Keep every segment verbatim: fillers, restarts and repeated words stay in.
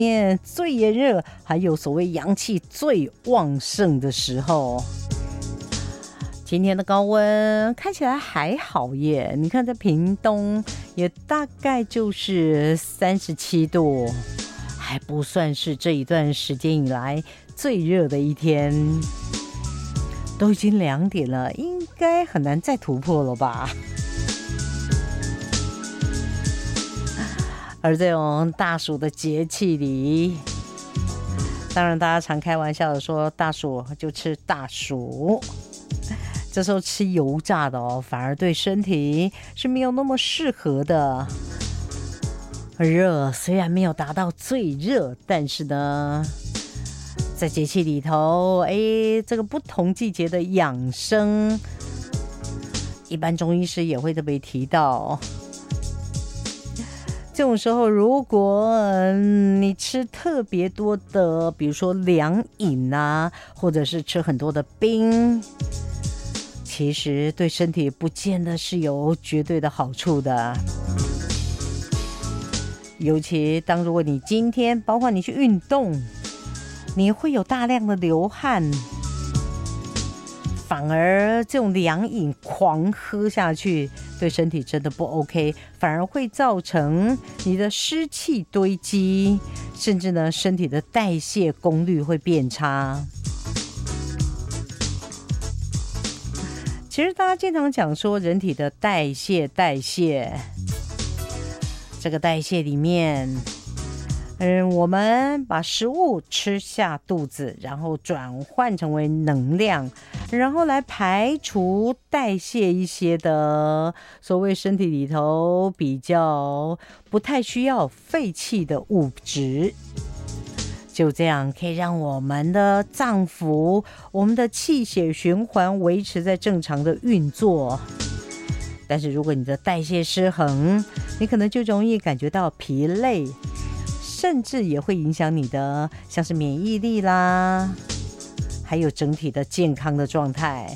最炎热，还有所谓阳气最旺盛的时候。今天的高温看起来还好耶，你看在屏东也大概就是三十七度，还不算是这一段时间以来最热的一天。都已经两点了，应该很难再突破了吧。而这种大暑的节气里，当然大家常开玩笑的说大暑就吃大薯，这时候吃油炸的哦，反而对身体是没有那么适合的。热虽然没有达到最热，但是呢在节气里头，哎，这个不同季节的养生，一般中医师也会特别提到。这种时候，如果、嗯、你吃特别多的，比如说凉饮啊，或者是吃很多的冰，其实对身体不见得是有绝对的好处的。尤其当如果你今天，包括你去运动，你会有大量的流汗，反而这种凉饮狂喝下去，对身体真的不 OK， 反而会造成你的湿气堆积，甚至呢身体的代谢功率会变差。其实大家经常讲说人体的代谢代谢，这个代谢里面嗯，我们把食物吃下肚子，然后转换成为能量，然后来排除代谢一些的所谓身体里头比较不太需要废弃的物质。就这样可以让我们的脏腑、我们的气血循环维持在正常的运作。但是如果你的代谢失衡，你可能就容易感觉到疲累，甚至也会影响你的像是免疫力啦，还有整体的健康的状态。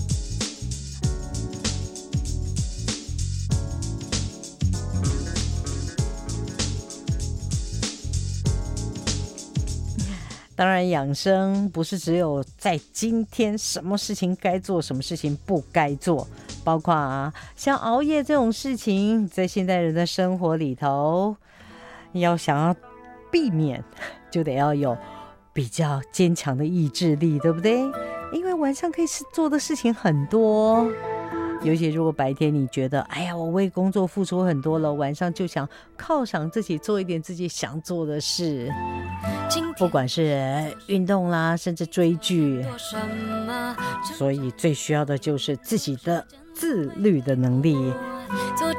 当然养生不是只有在今天什么事情该做什么事情不该做，包括啊像熬夜这种事情，在现代人的生活里头要想要避免，就得要有比较坚强的意志力，对不对？因为晚上可以做的事情很多，尤其如果白天你觉得哎呀我为工作付出很多了，晚上就想犒赏自己做一点自己想做的事，不管是运动啦，甚至追剧。所以最需要的就是自己的自律的能力。